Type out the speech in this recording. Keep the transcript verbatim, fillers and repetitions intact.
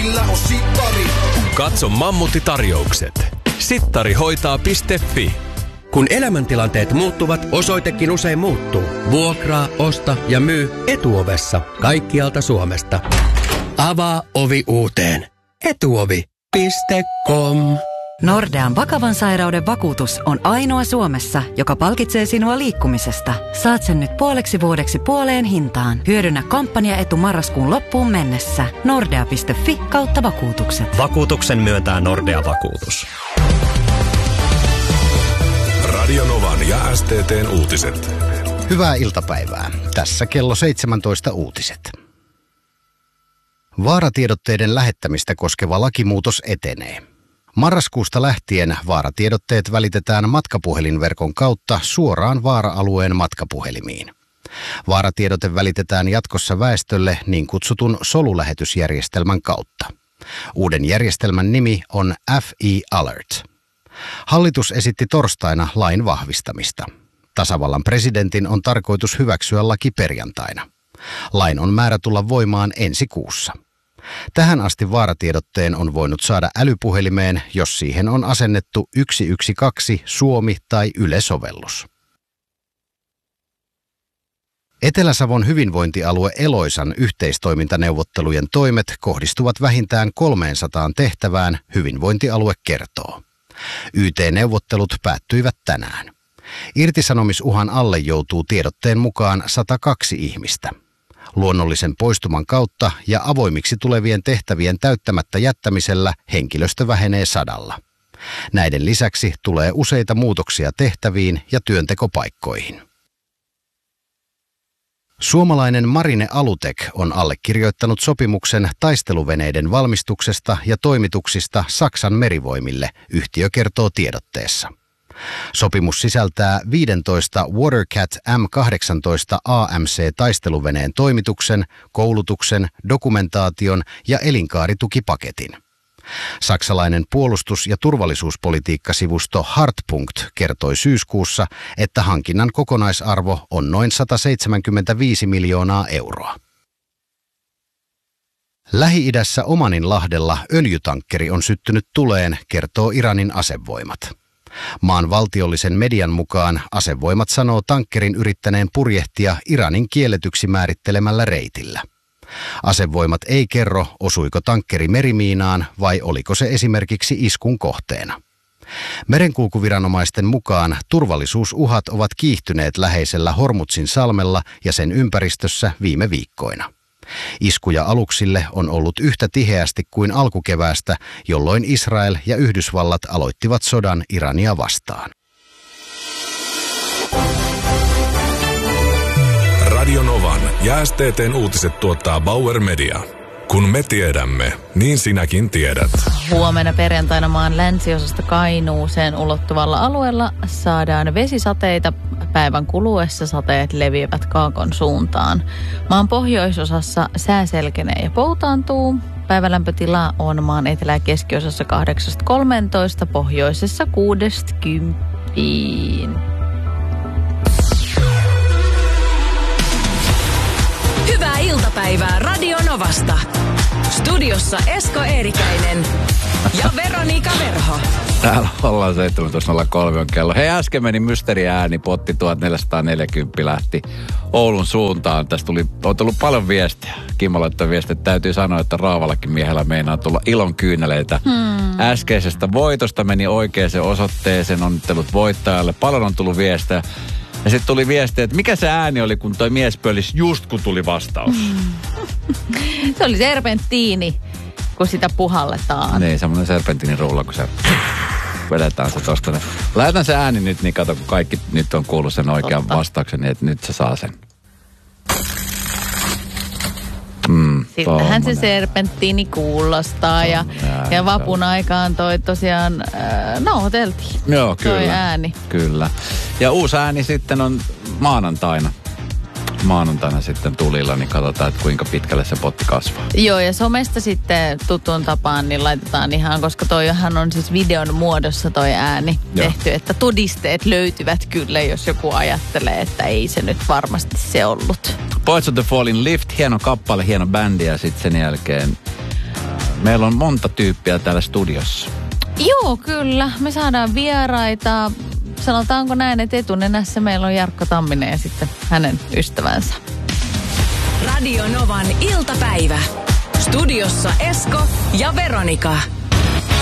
sillä on sittari. Katso Mammutti-tarjoukset. sittarihoitaa piste fi. Kun elämäntilanteet muuttuvat, osoitekin usein muuttuu. Vuokraa, osta ja myy Etuovessa kaikkialta Suomesta. Avaa ovi uuteen. Etuovi piste com. Nordean vakavan sairauden vakuutus on ainoa Suomessa, joka palkitsee sinua liikkumisesta. Saat sen nyt puoleksi vuodeksi puoleen hintaan. Hyödynnä kampanjaetu marraskuun loppuun mennessä. Nordea piste fi kautta vakuutukset. Vakuutuksen myöntää Nordea Vakuutus. Radio Novan ja S T T:n uutiset. Hyvää iltapäivää. Tässä kello seitsemäntoista uutiset. Vaaratiedotteiden lähettämistä koskeva lakimuutos etenee. Marraskuusta lähtien vaaratiedotteet välitetään matkapuhelinverkon kautta suoraan vaara-alueen matkapuhelimiin. Vaaratiedote välitetään jatkossa väestölle niin kutsutun solulähetysjärjestelmän kautta. Uuden järjestelmän nimi on F I Alert. Hallitus esitti torstaina lain vahvistamista. Tasavallan presidentin on tarkoitus hyväksyä laki perjantaina. Lain on määrä tulla voimaan ensi kuussa. Tähän asti vaaratiedotteen on voinut saada älypuhelimeen, jos siihen on asennettu yksi yksi kaksi Suomi tai Yle-sovellus. Etelä-Savon hyvinvointialue Eloisan yhteistoimintaneuvottelujen toimet kohdistuvat vähintään kolmeensataan tehtävään, hyvinvointialue kertoo. Y T-neuvottelut päättyivät tänään. Irtisanomisuhan alle joutuu tiedotteen mukaan sata kaksi ihmistä. Luonnollisen poistuman kautta ja avoimiksi tulevien tehtävien täyttämättä jättämisellä henkilöstö vähenee sadalla. Näiden lisäksi tulee useita muutoksia tehtäviin ja työntekopaikkoihin. Suomalainen Marine Alutek on allekirjoittanut sopimuksen taisteluveneiden valmistuksesta ja toimituksista Saksan merivoimille, yhtiö kertoo tiedotteessa. Sopimus sisältää viisitoista Watercat M kahdeksantoista A M C-taisteluveneen toimituksen, koulutuksen, dokumentaation ja elinkaaritukipaketin. Saksalainen puolustus- ja turvallisuuspolitiikkasivusto Hartpunkt kertoi syyskuussa, että hankinnan kokonaisarvo on noin sata seitsemänkymmentäviisi miljoonaa euroa. Lähi-idässä Omaninlahdella öljytankkeri on syttynyt tuleen, kertoo Iranin asevoimat. Maan valtiollisen median mukaan asevoimat sanoo tankkerin yrittäneen purjehtia Iranin kielletyksi määrittelemällä reitillä. Asevoimat ei kerro, osuiko tankkeri merimiinaan vai oliko se esimerkiksi iskun kohteena. Merenkulkuviranomaisten mukaan turvallisuusuhat ovat kiihtyneet läheisellä Hormuzin salmella ja sen ympäristössä viime viikkoina. Iskuja aluksille on ollut yhtä tiheästi kuin alkukeväästä, jolloin Israel ja Yhdysvallat aloittivat sodan Irania vastaan. Radio Novan ja S T T:n uutiset tuottaa Bauer Media. Kun me tiedämme, niin sinäkin tiedät. Huomenna perjantaina maan länsiosasta Kainuuseen ulottuvalla alueella saadaan vesisateita. Päivän kuluessa sateet leviävät kaakon suuntaan. Maan pohjoisosassa sää selkenee ja poutaantuu. Päivälämpötila on maan etelä- ja keskiosassa kahdeksasta kolmeentoista, pohjoisessa kuudesta kymppiin. Hyvää iltapäivää Radio Novasta. Studiossa Esko Eerikäinen ja Veronika Verho. Täällä ollaan seitsemäntoista nolla kolme on kello. Hei, äsken meni mysteeriääni, potti tuhatneljäsataaneljäkymmentä lähti Oulun suuntaan. Tästä tuli, on tullut paljon viestejä. Kimmo laittoi viestiä, että täytyy sanoa, että Raavallakin miehellä meinaa tulla ilon kyyneleitä. Hmm. Äskeisestä voitosta meni oikeaan osoitteeseen, onnittelut voittajalle. Paljon on tullut viestejä. Ja sitten tuli viesti, että mikä se ääni oli, kun toi mies pölisi just kun tuli vastaus. Se oli serpenttiini, kun sitä puhalletaan. Niin, semmoinen serpenttiinin rulla, kun se vedetään se tosta. Lähetän se ääni nyt, niin kato, kun kaikki nyt on kuullut sen oikean Totta. vastauksen, niin että nyt se saa sen. Mm, Siltähän se serpenttiini kuulostaa ja, ääni, ja vapun aikaan toi tosiaan äh, nauhoiteltiin. Joo, kyllä. Toi ääni. Kyllä. Ja uusi ääni sitten on maanantaina. Maanantaina sitten tulilla, niin katsotaan, että kuinka pitkälle se potti kasvaa. Joo, ja somesta sitten tutun tapaan niin laitetaan ihan, koska toihan on siis videon muodossa toi ääni Joo. tehty, että todisteet löytyvät kyllä, jos joku ajattelee, että ei se nyt varmasti se ollut. Boys of the Falling Lift, hieno kappale, hieno bändi ja sitten sen jälkeen Meillä on monta tyyppiä täällä studiossa. Joo, kyllä. Me saadaan vieraita. Sanotaanko näin, että etunenässä meillä on Jarkko Tamminen ja sitten hänen ystävänsä. Radio Novan iltapäivä. Studiossa Esko ja Veronika.